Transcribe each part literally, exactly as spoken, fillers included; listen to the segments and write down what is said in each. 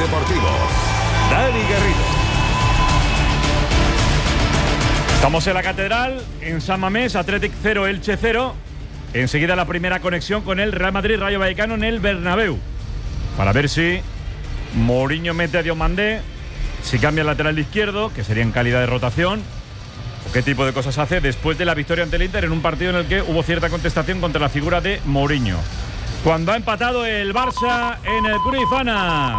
Deportivo, Dani Garrido. Estamos en la Catedral, en San Mamés, Athletic cero, Elche cero. Enseguida la primera conexión con el Real Madrid Rayo Vallecano en el Bernabéu, para ver si Mourinho mete a Diomandé, si cambia el lateral izquierdo, que sería en calidad de rotación, o qué tipo de cosas hace después de la victoria ante el Inter en un partido en el que hubo cierta contestación contra la figura de Mourinho. Cuando ha empatado el Barça en el Cruyffana.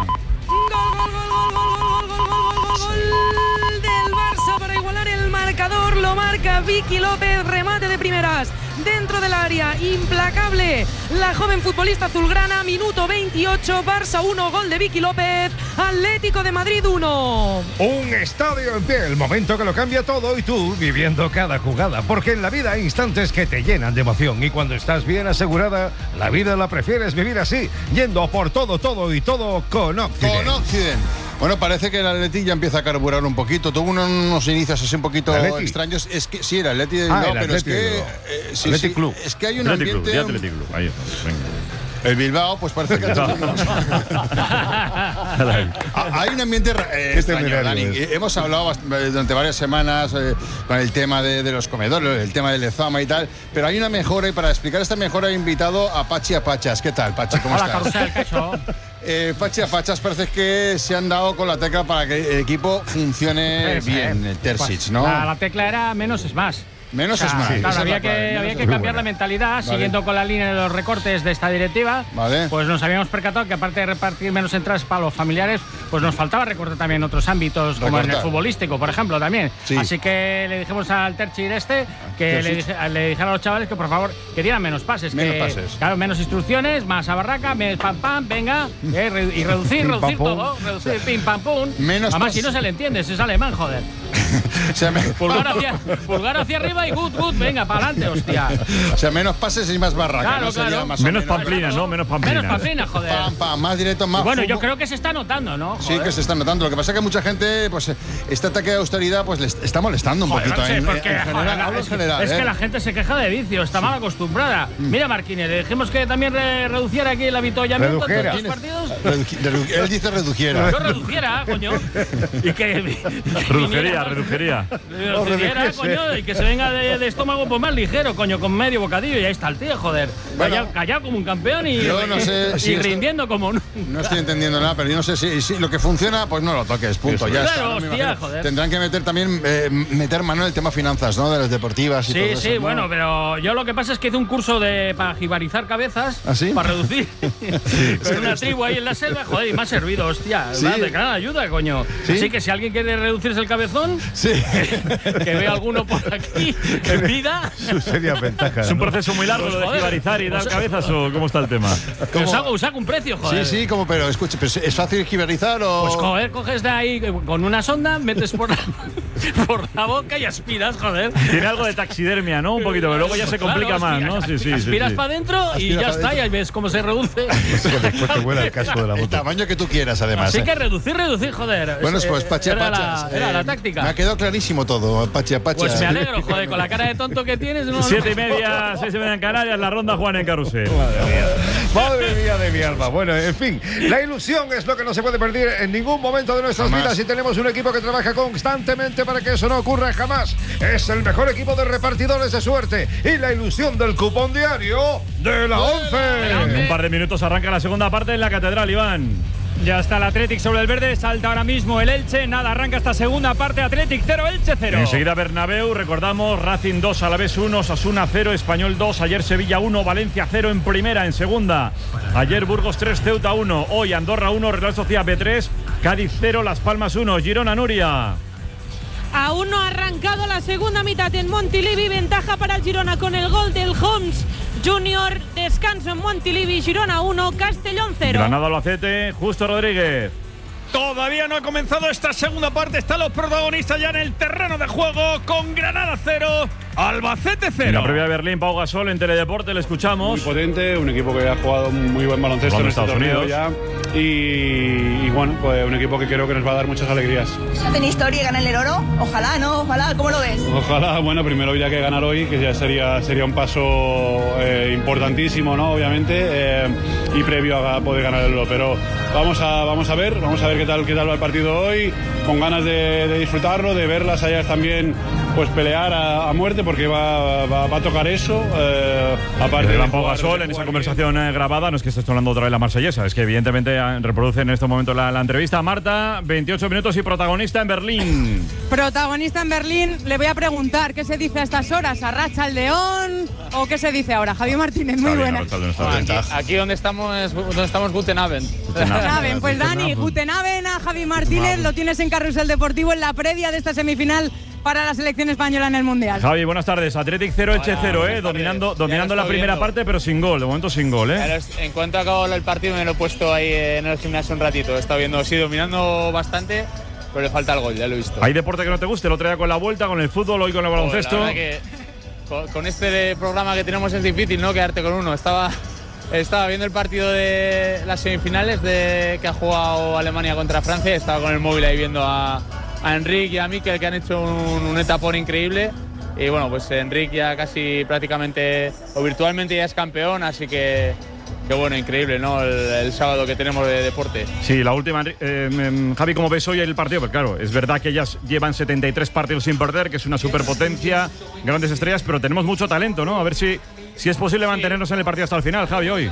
Marcador lo marca Vicky López, remate de primeras dentro del área, implacable la joven futbolista azulgrana. Minuto veintiocho, Barça uno, gol de Vicky López, Atlético de Madrid uno. Un estadio en pie, el momento que lo cambia todo y tú viviendo cada jugada, porque en la vida hay instantes que te llenan de emoción y cuando estás bien asegurada, la vida la prefieres vivir así, yendo por todo, todo y todo con Occident. Con Occident. Bueno, parece que el Atleti ya empieza a carburar un poquito. Tuvo unos, unos inicios así un poquito extraños. Es que sí, el Atleti de ah, Bilbao, el pero Atleti es que de eh, sí, Atleti sí, Club. Es que hay un Atleti ambiente. Club, Atleti Club. Ahí está, venga. El Bilbao, pues parece que hay un ambiente eh, extraño, Dani. Hemos hablado durante varias semanas eh, con el tema de, de los comedores, el tema del Lezama y tal, pero hay una mejora y para explicar esta mejora he invitado a Pachi Apachas. ¿Qué tal, Pachi? ¿Cómo Hola, estás? Carrusel, ¿qué hecho? Eh, Pachi Apachas parece que se han dado con la tecla para que el equipo funcione Sí, sí. bien, el Terzic, ¿no? La, la tecla era menos es más. Menos O sea, es más. claro, Esa había es la que, clave. había Menos que es cambiar muy la mentalidad, Vale. siguiendo con la línea de los recortes de esta directiva. Vale. Pues nos habíamos percatado que aparte de repartir menos entradas para los familiares, pues nos faltaba recortar también en otros ámbitos, como en el Recortar. futbolístico, por ejemplo, también. Sí. Así que le dijimos al Terchir este que le, dije, le dijera a los chavales que por favor que dieran menos pases. Menos que, pases. Claro, menos instrucciones, más a barraca, menos pam pam, venga, eh, re- y reducir, Pim, reducir pam, pum. todo, reducir, pim pam pum. Menos Además, pases. si no se le entiende, si es alemán, joder. O sea, me- Pulgar hacia, pulgar hacia arriba y good, good, venga, para adelante, hostia. o sea, menos pases y más barraca. Claro, ¿no? Sería claro. más o Menos menos. pamplina, ¿no? Menos pamplina. Menos pamplina, joder. Pam, pam, más directo, más Bueno, fútbol. yo creo que se está notando, ¿no? Sí, Joder. que se está notando. Lo que pasa es que mucha gente, pues este ataque de austeridad, pues le está molestando un Joder, poquito. no sé, en, porque, en general, joder, hablo en es, general. es ¿eh? que la gente se queja de vicio, está mal acostumbrada. Mira, Marquines, le dijimos que también re- reduciera aquí el avituallamiento de Redujera. los partidos. Redu- redu- él dice reduciera. Yo reduciera, coño. Y que. Redujería, redujería. Reduciera, coño, y que se venga de, de estómago pues más ligero, coño, con medio bocadillo. Y ahí está el tío, joder. Bueno, Callado, callado como un campeón y, yo no sé y si esto- rindiendo como un. No estoy entendiendo nada, pero yo no sé si, si lo que funciona, pues no lo toques, punto. Ya Claro, está. ¿no? Me hostia, imagino. joder. Tendrán que meter también eh, meter mano en el tema finanzas, ¿no? De las deportivas y Sí, todo eso. sí, ¿no? bueno, pero yo lo que pasa es que hice un curso de para jibarizar cabezas, ¿Ah, sí? para reducir. Con una tribu ahí en la selva, joder, y me ha servido, hostia. Sí. Va de gran ayuda, coño. ¿Sí? Así que si alguien quiere reducirse el cabezón, Sí. que vea alguno por aquí, que pida. Eso sería ventaja. ¿Es un ¿no? proceso muy largo lo de Joder. jibarizar y dar O sea- cabezas o cómo está el tema? Que os hago, os hago un precio, Sí, joder. sí, como, pero escuche, pero ¿es fácil jibarizar o...? Pues joder, coges de ahí con una sonda, metes por la, por la boca y aspiras, joder. Tiene algo de taxidermia, ¿no? Un poquito, pero luego ya se complica Claro, más, aspiras- ¿no? Sí, sí, sí. Aspiras sí. para adentro y Aspira ya pa' está, dentro. y ves cómo se reduce. Que después te vuela el casco de la El moto. tamaño que tú quieras, además. Así ¿eh? que reducir, reducir, joder. Bueno, Es- pues eh, Pachi era Apachas. la, era eh, la táctica. Me ha quedado clarísimo todo, Pachi Apachas. Pues me alegro, joder, con la cara de tonto que tienes. No, no. Siete y media, seis y media en Canarias, la ronda Juan en Carrusel. Madre mía de mi alma. Bueno, en fin, la ilusión es lo que no se puede perder en ningún momento de nuestras Jamás. vidas y tenemos un equipo que trabaja constantemente para que eso no ocurra jamás. Es el mejor equipo de repartidores de suerte y la ilusión del cupón diario de la En un once. par de minutos arranca la segunda parte en la Catedral, Iván. Ya está el Athletic sobre el verde, salta ahora mismo el Elche, nada, arranca esta segunda parte, Athletic cero, Elche cero. Enseguida Bernabéu, recordamos, Racing dos, Alavés uno, Osasuna cero, Español dos, ayer Sevilla uno, Valencia cero en primera, en segunda. Ayer Burgos tres, Ceuta uno, hoy Andorra uno, Real Sociedad B tres, Cádiz cero, Las Palmas uno, Girona, Nuria. Aún no ha arrancado la segunda mitad en Montilivi, ventaja para el Girona con el gol del Homs Junior, descanso en Montilivi, Girona uno, Castellón cero. Granada Albacete, Justo Rodríguez. Todavía no ha comenzado esta segunda parte, están los protagonistas ya en el terreno de juego con Granada cero, Albacete En cero. la previa de Berlín, Pau Gasol en Teledeporte, le escuchamos. Muy potente, un equipo que ha jugado muy buen baloncesto Jugando en este Estados torneo Unidos. ya y, y bueno, pues un equipo que creo que nos va a dar muchas alegrías. ¿Hacen historia y ganan el oro? Ojalá, ¿no? Ojalá, ¿cómo lo ves? Ojalá, bueno, primero habría que ganar hoy, que ya sería, sería un paso eh, importantísimo, ¿no? Obviamente, eh, y previo a poder ganar el oro, pero vamos a, vamos a ver, vamos a ver qué tal, qué tal va el partido hoy, con ganas de, de disfrutarlo, de ver las Ayas también pues pelear a, a muerte, porque va, va, va a tocar eso. Eh, aparte de Pau Gasol, en esa conversación eh, grabada, no es que esté hablando otra vez la marsellesa, es que evidentemente eh, reproduce en este momento la, la entrevista. Marta, veintiocho minutos y protagonista en Berlín. Protagonista en Berlín, le voy a preguntar qué se dice a estas horas, ¿arracha el león o qué se dice ahora? Javier Martínez, muy buena. Aquí, aquí donde estamos, donde estamos Guten Abend. Guten Abend, pues Dani, Guten Abend a Javi Martínez, lo tienes en Carrusel Deportivo en la previa de esta semifinal para la selección española en el Mundial. Javi, buenas tardes. Athletic cero, Elche cero, eh, dominando, dominando la primera viendo. parte, pero sin gol. De momento sin gol, eh. En cuanto acabó el partido me lo he puesto ahí en el gimnasio un ratito. He estado viendo, sí, dominando bastante, pero le falta el gol, ya lo he visto. ¿Hay deporte que no te guste? El otro día con la vuelta, con el fútbol, hoy con el baloncesto. Oh, la verdad que con, con este programa que tenemos es difícil, ¿no? Quedarte con uno. Estaba, estaba viendo el partido de las semifinales de que ha jugado Alemania contra Francia. Estaba con el móvil ahí viendo a a Enric y a Mikel, que han hecho un, un etapón increíble. Y bueno, pues Enric ya casi prácticamente o virtualmente ya es campeón, así que, que bueno, increíble, ¿no? El, el sábado que tenemos de deporte. Sí, la última. Eh, Javi, ¿cómo ves hoy el partido? Pues claro, es verdad que ellas llevan setenta y tres partidos sin perder, que es una superpotencia, grandes estrellas, pero tenemos mucho talento, ¿no? A ver si, si es posible mantenernos en el partido hasta el final, Javi, hoy.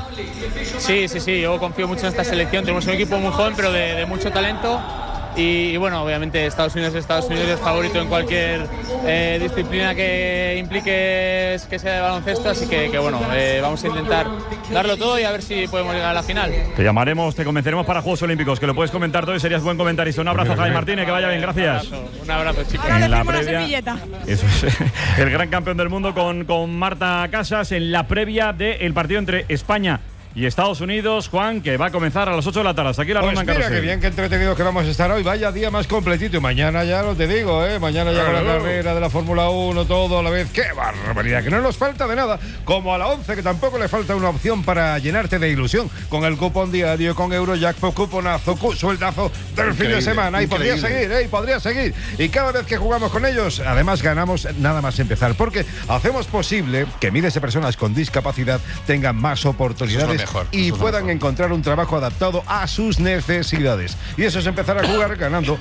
Sí, sí, sí, yo confío mucho en esta selección. Tenemos un equipo muy joven, pero de, de mucho talento. Y, y bueno, obviamente Estados Unidos Estados Unidos es favorito en cualquier eh, disciplina que implique que sea de baloncesto, así que, que bueno, eh, vamos a intentar darlo todo y a ver si podemos llegar a la final. Te llamaremos, te convenceremos para Juegos Olímpicos, que lo puedes comentar todo y serías buen comentarista. Un abrazo, Javi Martínez, que vaya bien, gracias. Un abrazo, un abrazo, chicos. Ahora en la previa, eso es, el gran campeón del mundo con, con Marta Casas en la previa del partido entre España y Estados Unidos, Juan, que va a comenzar a las ocho de la tarde. Hasta aquí la pues ronda en mira, Carrusel. Qué bien, qué entretenido que vamos a estar hoy. Vaya día más completito. Y mañana ya lo te digo, ¿eh? Mañana ya con la carrera de la Fórmula uno, todo a la vez. ¡Qué barbaridad! Que no nos falta de nada. Como a la once, que tampoco le falta una opción para llenarte de ilusión. Con el cupón diario, con Eurojackpot, cuponazo, cu sueldazo del increíble, fin de semana. Y podría seguir, ¿eh? Y podría seguir. Y cada vez que jugamos con ellos, además ganamos nada más empezar. Porque hacemos posible que miles de personas con discapacidad tengan más oportunidades mejor, y puedan encontrar un trabajo adaptado a sus necesidades. Y eso es empezar a jugar ganando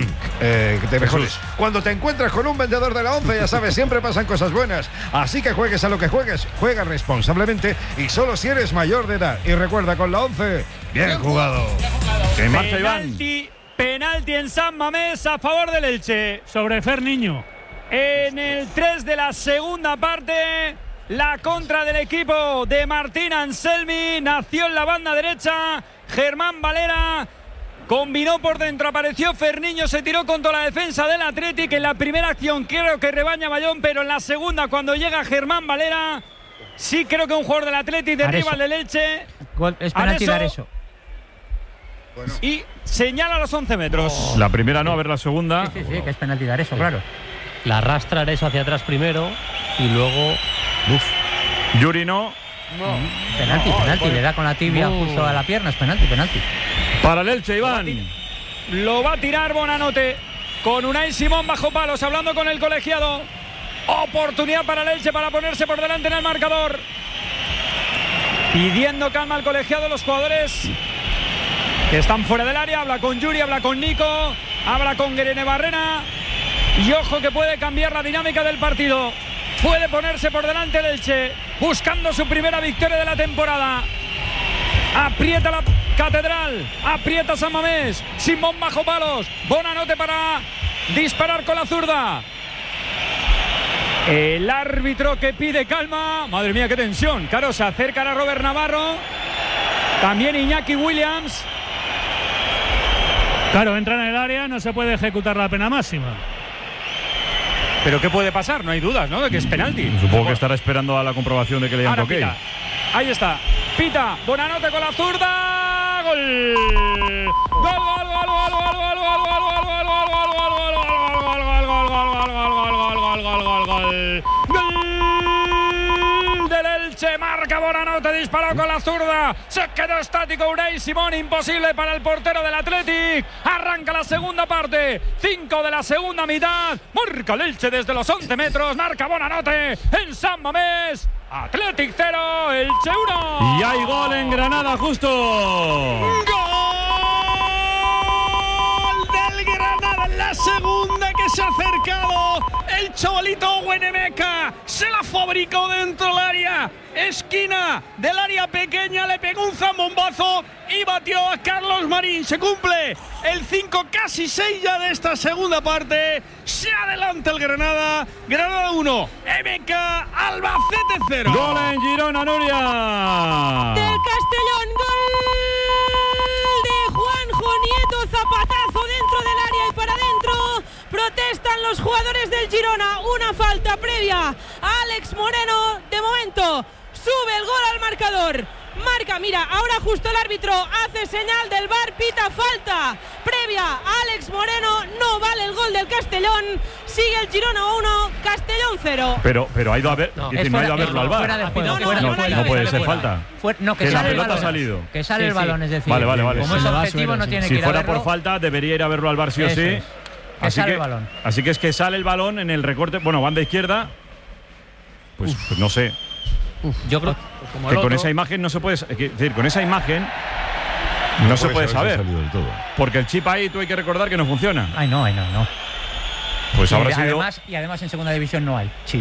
eh, de mejores. Cuando te encuentras con un vendedor de la once, ya sabes, siempre pasan cosas buenas. Así que juegues a lo que juegues, juega responsablemente y solo si eres mayor de edad. Y recuerda, con la once, bien jugado. En marcha, Iván. Penalti, penalti en San Mamés a favor del Elche sobre Fer Niño. En el tres de la segunda parte, la contra del equipo de Martín Anselmi nació en la banda derecha. Germán Valera combinó por dentro, apareció Ferniño, se tiró contra la defensa del Athletic. En la primera acción creo que rebaña Bayón, pero en la segunda, cuando llega Germán Valera, sí creo que un jugador del Athletic derriba al del Elche. Es penalti dar eso. Bueno. Y señala a los once metros. Oh. La primera no, a ver la segunda. Sí, sí, sí, que es penalti dar eso, claro. La arrastra eso hacia atrás primero y luego. Uf. Yuri no. No. Penalti, no, penalti. Por... Le da con la tibia uh. justo a la pierna. Es penalti, penalti. Para el Elche, Iván. Lo va a tirar Bonanote con Unai Simón bajo palos, hablando con el colegiado. Oportunidad para el Elche para ponerse por delante en el marcador. Pidiendo calma al colegiado, los jugadores que están fuera del área. Habla con Yuri, habla con Nico, habla con Guerene Barrena. Y ojo que puede cambiar la dinámica del partido. Puede ponerse por delante el Elche, buscando su primera victoria de la temporada. Aprieta la Catedral, aprieta San Mamés. Simón bajo palos. Bonanote para disparar con la zurda. El árbitro que pide calma. Madre mía, qué tensión. Claro, se acercan a Robert Navarro. También Iñaki Williams. Claro, entra en el área, no se puede ejecutar la pena máxima. Pero ¿qué puede pasar? No hay dudas, ¿no? De que es penalti. Supongo que estará esperando a la comprobación de que le hayan toque. Ahí está. Pita. Bonanote con la zurda. Gol. Gol, gol, gol, gol, gol, gol, gol, gol, gol, gol, gol, gol, gol, gol, gol del Elche. Marca Bonanote, disparó con la zurda. Se quedó estático Unai Simón. Imposible para el portero del Athletic. Arranca la segunda parte. Cinco de la segunda mitad. Marca el Elche desde los once metros. Marca Bonanote en San Mamés. Athletic cero, Elche uno. Y hay gol en Granada, justo. ¡Gol! chavalito Huenemeca se la fabricó dentro del área, esquina del área pequeña, le pegó un zambombazo y batió a Carlos Marín. Se cumple el cinco, casi seis ya de esta segunda parte. Se adelanta el Granada. Granada uno, M K Albacete cero. Gol en Girona, Nuria. Del Castellón, gol de Juanjo Nieto, zapatazo dentro del área y para adentro. Protestan los jugadores del Girona. Una falta previa a Alex Moreno. De momento sube el gol al marcador. Marca, mira, ahora justo el árbitro hace señal del V A R, pita falta previa a Alex Moreno. No vale el gol del Castellón. Sigue el Girona uno, Castellón cero. Pero, pero ha ido a ver, No, dice, es no ha ido a fuera- verlo al no, V A R. fuera de juego, no, fuera de no, juego. no puede ser Fuera. falta. Fuera- no, que que la sale el pelota ha balón. salido. Que sale Sí, el balón, sí. es decir. Vale, vale, vale. Como Sí. es Se le va objetivo, suena, no sí. tiene Si que ir a fuera verlo. por falta, debería ir a verlo al V A R sí o Eso sí. es. Que Así sale que, el balón. así que es que sale el balón en el recorte. Bueno, banda izquierda. Pues, pues no sé. Yo creo que con esa imagen no se puede. Es decir, con esa imagen no, se puede saber. Porque el chip ahí tú hay que recordar que no funciona. Ay, no, ay, no, no. Pues y, habrá sido. además, y además en segunda división no hay chip.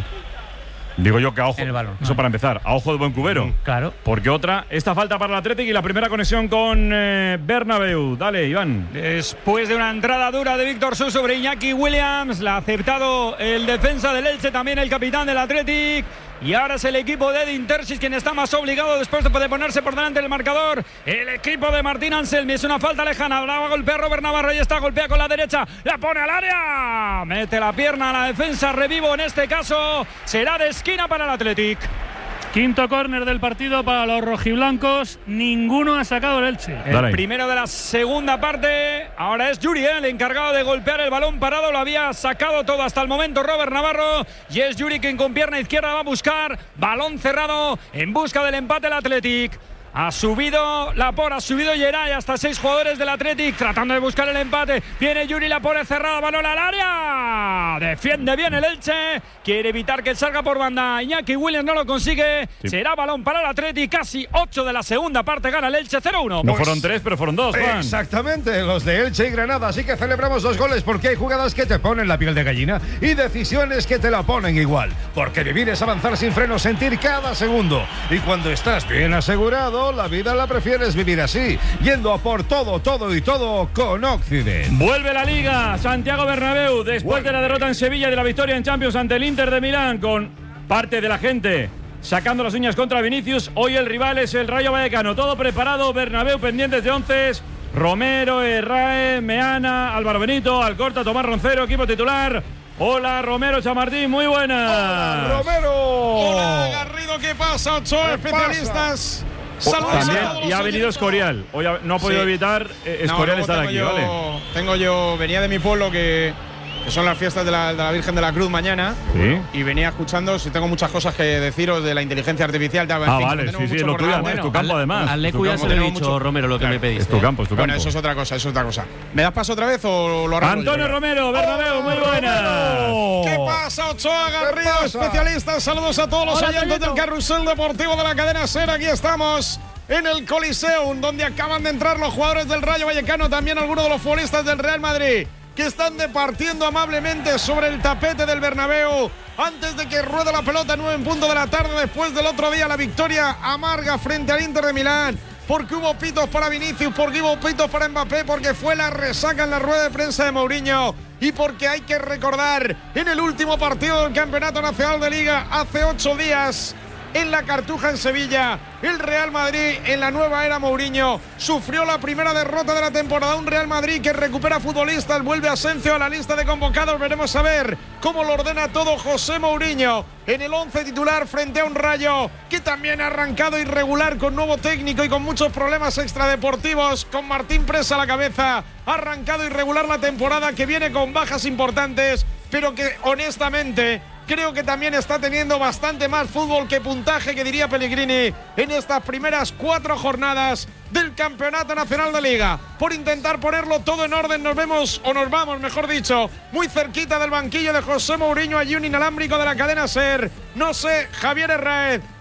Digo yo que a ojo. El balón. Eso para empezar. A ojo de buen cubero. Claro. Porque otra. Esta falta para el Athletic y la primera conexión con eh, Bernabéu. Dale, Iván. Después de una entrada dura de Víctor Sus sobre Iñaki Williams, la ha aceptado el defensa del Elche, también el capitán del Athletic. Y ahora es el equipo de Edin Terzic quien está más obligado después de poder ponerse por delante del marcador. El equipo de Martín Anselmi. Es una falta lejana. La va a golpear Robert Navarro y está golpea con la derecha. La pone al área. Mete la pierna a la defensa. Revivo en este caso. Será de esquina para el Athletic. Quinto córner del partido para los rojiblancos. Ninguno ha sacado el Elche. El primero de la segunda parte. Ahora es Yuri, ¿eh? el encargado de golpear el balón parado. Lo había sacado todo hasta el momento Robert Navarro. Y es Yuri quien con pierna izquierda va a buscar. Balón cerrado en busca del empate el Athletic. Ha subido Lapor, ha subido Geray, hasta seis jugadores del Athletic tratando de buscar el empate. Viene Yuri, la pone cerrada, balón al área. Defiende bien el Elche. Quiere evitar que salga por banda. Iñaki Williams no lo consigue. Sí. Será balón para el Athletic. Casi ocho de la segunda parte. Gana el Elche cero uno. No Pues- fueron tres, pero fueron dos, Juan. Exactamente, los de Elche y Granada. Así que celebramos dos goles porque hay jugadas que te ponen la piel de gallina y decisiones que te la ponen igual. Porque vivir es avanzar sin freno, sentir cada segundo. Y cuando estás bien asegurado, la vida la prefieres vivir así, yendo a por todo, todo y todo con Occident. Vuelve la Liga, Santiago Bernabéu, después de la derrota en Sevilla y de la victoria en Champions ante el Inter de Milán, con parte de la gente sacando las uñas contra Vinicius. Hoy el rival es el Rayo Vallecano. Todo preparado, Bernabéu pendientes de once. Romero, Herrae, Meana, Álvaro Benito, Alcorta, Tomás Roncero, equipo titular. Hola, Romero, Chamartín, muy buenas. ¡Hola, Romero! Hola, Garrido, ¿qué pasa? Ocho ¿Qué especialistas. Oh, Saludos a también, todos y los ha venido oyentes. Escorial. Hoy ha- no ha podido Sí. evitar eh, No, Escorial luego estar tengo aquí, yo, ¿vale? Tengo yo, venía de mi pueblo que, que son las fiestas de la, de la Virgen de la Cruz mañana. Sí. Y venía escuchando, si tengo muchas cosas que deciros de la inteligencia artificial. tal, en Ah, fin, vale, tenemos sí, sí, mucho es lo por tuyo, delante. además, es tu campo, además. Al Es tu Lecu ya campo. se lo he Tenemos dicho, mucho- Romero, lo que Claro. me pediste. Es tu campo, es tu Bueno, campo. eso es otra cosa, eso es otra cosa. ¿Me das paso otra vez o lo arreglo yo? Antonio Romero, Bernabéu, muy buenas. ¿Qué pasa, Ochoa Garrido, pasa? especialistas? Saludos a todos los Hola, oyentes Toñito. del Carrusel Deportivo de la cadena SER. Aquí estamos en el Coliseum, donde acaban de entrar los jugadores del Rayo Vallecano, también algunos de los futbolistas del Real Madrid, que están departiendo amablemente sobre el tapete del Bernabéu antes de que ruede la pelota nueve en punto de la tarde, después del otro día la victoria amarga frente al Inter de Milán. Porque hubo pitos para Vinicius, porque hubo pitos para Mbappé, porque fue la resaca en la rueda de prensa de Mourinho y porque hay que recordar en el último partido del Campeonato Nacional de Liga hace ocho días en la Cartuja en Sevilla, el Real Madrid en la nueva era Mourinho sufrió la primera derrota de la temporada. Un Real Madrid que recupera futbolistas, vuelve Asensio a la lista de convocados. Veremos a ver cómo lo ordena todo José Mourinho en el once titular frente a un Rayo que también ha arrancado irregular con nuevo técnico y con muchos problemas extradeportivos, con Martín Presa a la cabeza. Ha arrancado irregular la temporada, que viene con bajas importantes, pero que honestamente creo que también está teniendo bastante más fútbol que puntaje, que diría Pellegrini, en estas primeras cuatro jornadas del Campeonato Nacional de Liga. Por intentar ponerlo todo en orden, nos vemos, o nos vamos, mejor dicho, muy cerquita del banquillo de José Mourinho, allí un inalámbrico de la cadena SER. No sé, Javier Herráez,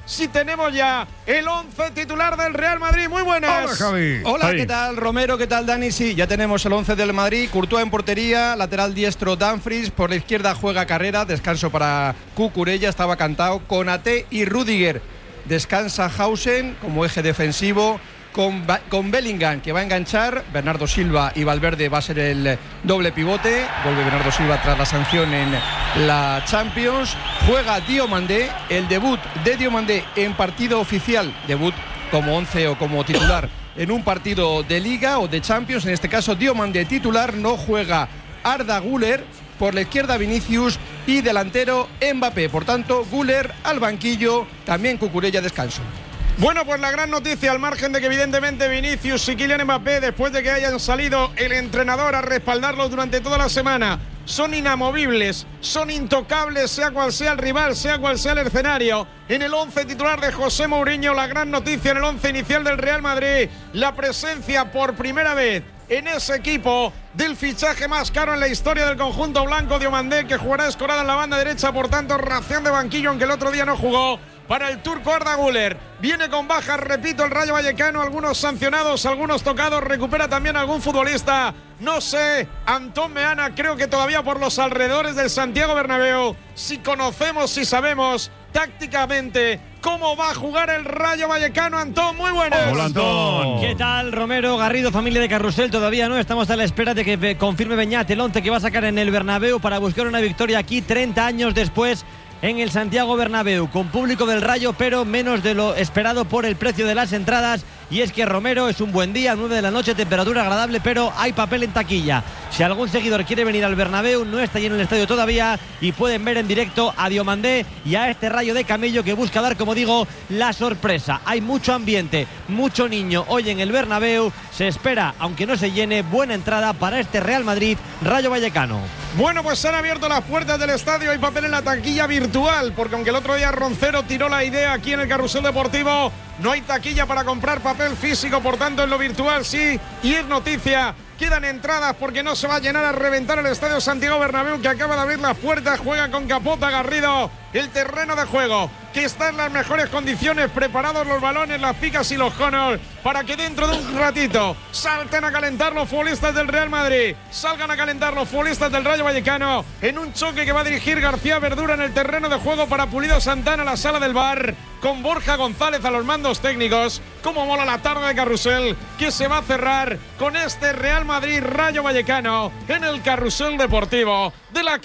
si tenemos ya el once titular del Real Madrid. Muy buenas. Hola, Javi. Hola, Javi. ¿qué tal, Romero? ¿Qué tal, Dani? Sí, ya tenemos el once del Madrid. Courtois en portería, lateral diestro Dumfries, por la izquierda juega Carrera, descanso para Cucurella, estaba cantado, Konaté y Rüdiger. Descansa Hausen como eje defensivo, con, con Bellingham, que va a enganchar. Bernardo Silva y Valverde va a ser el doble pivote. Vuelve Bernardo Silva tras la sanción en la Champions. Juega Diomandé, el debut de Diomandé en partido oficial, debut como once o como titular en un partido de Liga o de Champions. En este caso Diomandé titular, no juega Arda Güler. Por la izquierda Vinicius y delantero Mbappé. Por tanto, Güler al banquillo, también Cucurella descanso. Bueno, pues la gran noticia, al margen de que evidentemente Vinicius y Kylian Mbappé, después de que hayan salido el entrenador a respaldarlos durante toda la semana, son inamovibles, son intocables, sea cual sea el rival, sea cual sea el escenario. En el once titular de José Mourinho, la gran noticia en el once inicial del Real Madrid, la presencia por primera vez en ese equipo del fichaje más caro en la historia del conjunto blanco, Diomandé, que jugará escorada en la banda derecha, por tanto ración de banquillo, aunque el otro día no jugó, para el turco Arda Güler. Viene con bajas, repito, el Rayo Vallecano, algunos sancionados, algunos tocados, recupera también algún futbolista. No sé, Antón Meana, creo que todavía por los alrededores del Santiago Bernabéu, si conocemos, si sabemos tácticamente cómo va a jugar el Rayo Vallecano. Antón, muy buenas. Hola, Antón. ¿Qué tal, Romero, Garrido, familia de Carrusel? Todavía no, estamos a la espera de que confirme Beñat el once que va a sacar en el Bernabéu para buscar una victoria aquí treinta años después en el Santiago Bernabéu, con público del Rayo, pero menos de lo esperado por el precio de las entradas. Y es que, Romero, es un buen día, nueve de la noche, temperatura agradable, pero hay papel en taquilla. Si algún seguidor quiere venir al Bernabéu, no está lleno el estadio todavía y pueden ver en directo a Diomandé y a este Rayo de Camello que busca dar, como digo, la sorpresa. Hay mucho ambiente, mucho niño hoy en el Bernabéu. Se espera, aunque no se llene, buena entrada para este Real Madrid Rayo Vallecano. Bueno, pues se han abierto las puertas del estadio, hay papel en la taquilla virtual, porque aunque el otro día Roncero tiró la idea aquí en el Carrusel Deportivo, no hay taquilla para comprar papel físico, por tanto en lo virtual sí, y es noticia. Quedan entradas porque no se va a llenar a reventar el estadio Santiago Bernabéu, que acaba de abrir las puertas. Juega con capota Garrido el terreno de juego, que está en las mejores condiciones, preparados los balones, las picas y los conos, para que dentro de un ratito salten a calentar los futbolistas del Real Madrid, salgan a calentar los futbolistas del Rayo Vallecano, en un choque que va a dirigir García Verdura en el terreno de juego para Pulido Santana, la sala del bar, con Borja González a los mandos técnicos. Cómo mola la tarde de Carrusel, que se va a cerrar con este Real Madrid Rayo Vallecano en el Carrusel Deportivo de la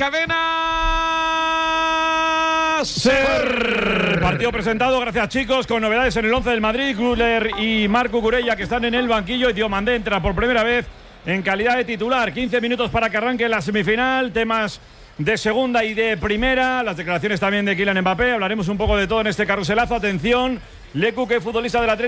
cadena SER. Partido presentado, gracias chicos, con novedades en el once del Madrid. Güler y Marc Cucurella, que están en el banquillo, y Diomandé entra por primera vez en calidad de titular. quince minutos para que arranque la semifinal, temas de segunda y de primera, las declaraciones también de Kylian Mbappé. Hablaremos un poco de todo en este carruselazo. Atención, Lecu, que futbolista del Atlético